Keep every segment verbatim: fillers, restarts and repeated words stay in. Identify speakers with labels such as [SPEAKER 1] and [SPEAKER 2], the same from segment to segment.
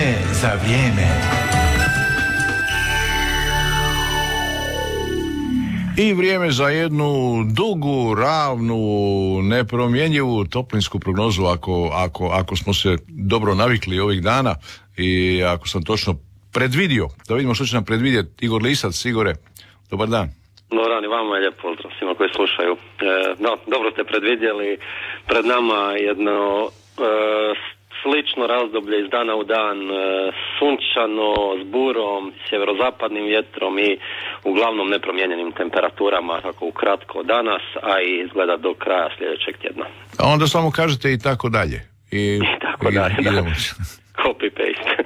[SPEAKER 1] Vrijeme za vrijeme. I vrijeme za jednu dugu, ravnu, nepromjenjivu toplinsku prognozu ako, ako, ako smo se dobro navikli ovih dana i ako sam točno predvidio. Da vidimo što će nam predvidjeti Igor Lisac. Igore, dobar dan.
[SPEAKER 2] Dobar dan i vama, lijep pozdrav svima koji slušaju. E, no, dobro ste predvidjeli, pred nama jedno e, slično razdoblje iz dana u dan, e, sunčano, s burom, sjeverozapadnim vjetrom i uglavnom nepromijenjenim temperaturama, tako ukratko danas, a i izgleda do kraja sljedećeg tjedna.
[SPEAKER 1] A onda samo kažete i tako dalje. I,
[SPEAKER 2] I tako dalje,
[SPEAKER 1] i,
[SPEAKER 2] da.
[SPEAKER 1] idemo.
[SPEAKER 2] Copy paste.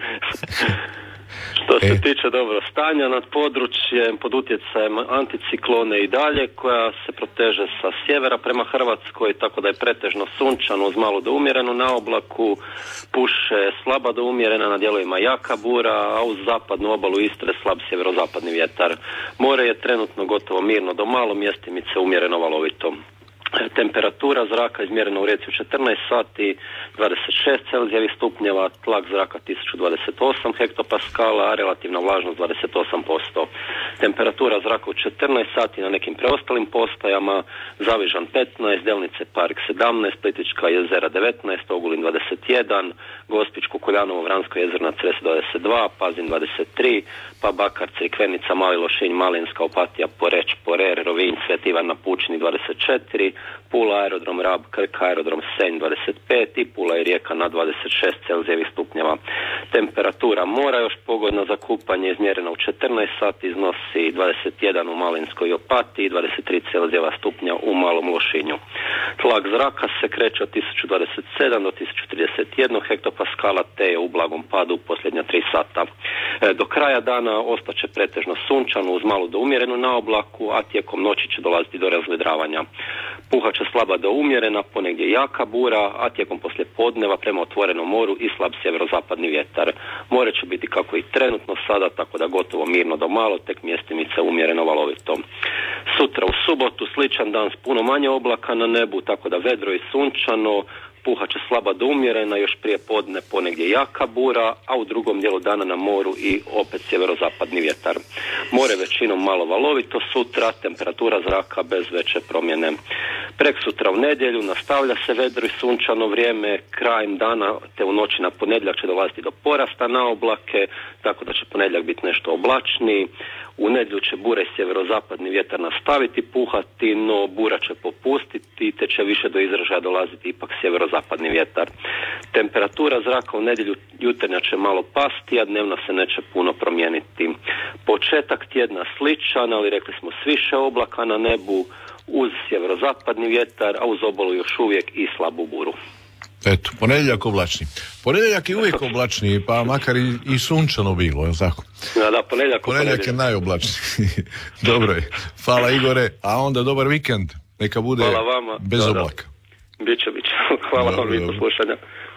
[SPEAKER 2] Što se
[SPEAKER 1] E.
[SPEAKER 2] tiče dobro stanja nad područjem pod utjecajem anticiklone i dalje, koja se proteže sa sjevera prema Hrvatskoj, tako da je pretežno sunčano uz malo do umjerenu na oblaku, puše slaba do umjerena, na dijelovima jaka bura, a uz zapadnu obalu Istre slab sjeverozapadni vjetar. More je trenutno gotovo mirno do malo, mjestimice umjereno valovito. Temperatura zraka izmjerena u Rijeci u četrnaest sati, dvadeset šest celzijevih stupnjeva, tlak zraka tisuću dvadeset osam hektopaskala, a relativna vlažnost dvadeset osam posto. Temperatura zraka u četrnaest sati na nekim preostalim postajama, Zavižan petnaest, Delnice Park sedamnaest, Plitvička jezera devetnaest, Ogulin dvadeset jedan, Gospić, Kukuljanovo, Vransko jezerna Cres dvadeset dva, Pazin dvadeset tri, pa Bakar, Crikvenica, Mali Lošinj, Malinska, Opatija, Poreć, Porer, Rovinj, Sveti Ivan na Pučini dvadeset četiri, Pula, aerodrom Rab, Krk, aerodrom Senj dvadeset pet i Pula i Rijeka na dvadeset šest celzijevih stupnjeva. Temperatura mora još pogodna za kupanje izmjerena u četrnaest sati, iznosi dvadeset jedan u Malinskoj i Opatiji, dvadeset tri celzijeva stupnja u Malom Lošinju. Tlak zraka se kreće od tisuću dvadeset sedam do tisuću trideset jedan hektopaskala, te je u blagom padu u posljednja tri sata. E, do kraja dana ostaće pretežno sunčano uz malo do umjerenu na oblaku, a tijekom noći će dolaziti do razvedravanja. Puhat će slaba do umjerena, ponegdje jaka bura, a tijekom poslije podneva prema otvorenom moru i slab sjeverozapadni vjetar. More će biti kako i trenutno sada, tako da gotovo mirno do malo, tek mjestimice umjereno valovito. Sutra u subotu sličan dan s puno manje oblaka na nebu, tako da vedro i sunčano, puhat će slaba do umjerena, još prije podne ponegdje jaka bura, a u drugom dijelu dana na moru i opet sjeverozapadni vjetar. More većinom malo valovito sutra, temperatura zraka bez veće promjene. Prek sutra u nedjelju nastavlja se vedro i sunčano vrijeme, krajem dana te u noći na ponedjeljak će dolaziti do porasta na oblake, tako da će ponedjeljak biti nešto oblačniji. U nedjelju će bura i sjeverozapadni vjetar nastaviti puhati, no bura će popustiti te će više do izražaja dolaziti ipak sjeverozapadni vjetar. Temperatura zraka u nedjelju jutarnja će malo pasti, a dnevno se neće puno promijeniti. Početak tjedna sličan, ali rekli smo s više oblaka na nebu, uz sjeverozapadni vjetar, a uz obalu još uvijek i slabu buru.
[SPEAKER 1] Eto, ponedjeljak oblačni. Ponedjeljak je uvijek oblačni, pa makar i, i sunčano bilo, je li tako?
[SPEAKER 2] Da, da, ponedjeljak,
[SPEAKER 1] ponedjeljak je najoblačniji. Dobro je. Hvala Igore, a onda dobar vikend. Neka bude bez
[SPEAKER 2] da,
[SPEAKER 1] oblaka.
[SPEAKER 2] Da. Biće, biće. Hvala
[SPEAKER 1] dobro,
[SPEAKER 2] vam i poslušanja.